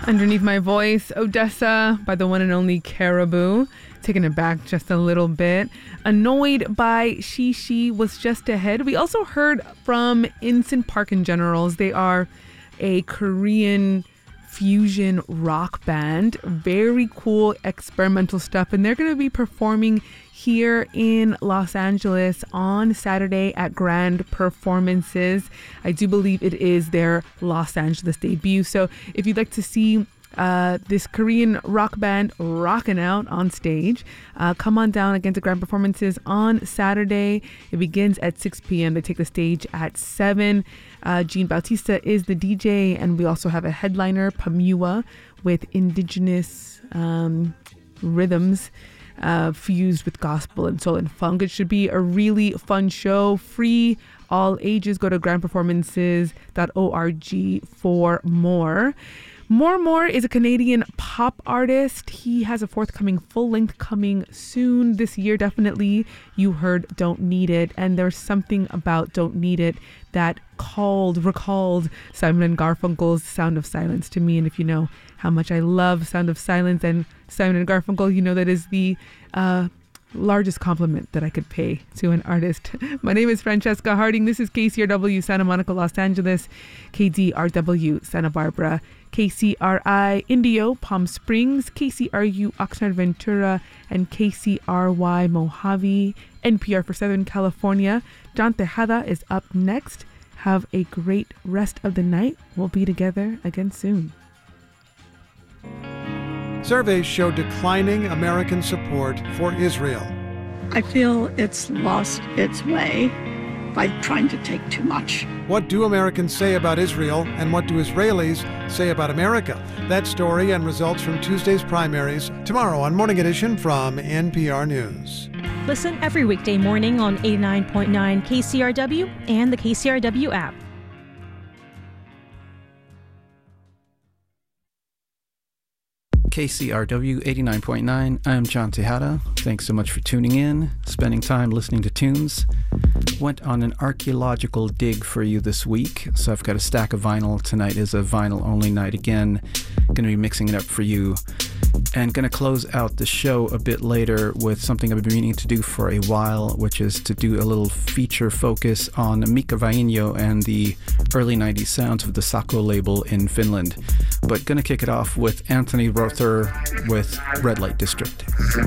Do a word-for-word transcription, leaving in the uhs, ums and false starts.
Underneath My Voice, Odessa by the one and only Caribou. Taking it back just a little bit. Annoyed by She She was just ahead. We also heard from Instant Park and Generals. They are a Korean fusion rock band. Very cool experimental stuff. And they're going to be performing here in Los Angeles on Saturday at Grand Performances. I do believe it is their Los Angeles debut. So if you'd like to see Uh, this Korean rock band rocking out on stage, Uh, come on down again to Grand Performances on Saturday. It begins at six p.m. They take the stage at seven. Uh, Jean Bautista is the D J, and we also have a headliner, Pamua, with indigenous um, rhythms uh, fused with gospel and soul and funk. It should be a really fun show. Free, all ages. Go to grand performances dot org for more. More More is a Canadian pop artist. He has a forthcoming full length coming soon this year. Definitely. You heard Don't Need It. And there's something about Don't Need It that called, recalled Simon and Garfunkel's Sound of Silence to me. And if you know how much I love Sound of Silence and Simon and Garfunkel, you know that is the uh, largest compliment that I could pay to an artist. My name is Francesca Harding. This is K C R W Santa Monica, Los Angeles, K D R W Santa Barbara, K C R I Indio, Palm Springs, K C R U Oxnard Ventura, and K C R Y Mojave, N P R for Southern California. John Tejada is up next. Have a great rest of the night. We'll be together again soon. Surveys show declining American support for Israel. I feel it's lost its way by trying to take too much. What do Americans say about Israel, and what do Israelis say about America? That story and results from Tuesday's primaries tomorrow on Morning Edition from N P R News. Listen every weekday morning on eighty-nine point nine K C R W and the K C R W app. K C R W eighty-nine point nine. I'm John Tejada. Thanks so much for tuning in, spending time listening to tunes. Went on an archaeological dig for you this week, so I've got a stack of vinyl. Tonight is a vinyl-only night again. Going to be mixing it up for you. And going to close out the show a bit later with something I've been meaning to do for a while, which is to do a little feature focus on Mika Vainio and the early nineties sounds of the Sako label in Finland. But going to kick it off with Anthony Rother with Red Light District.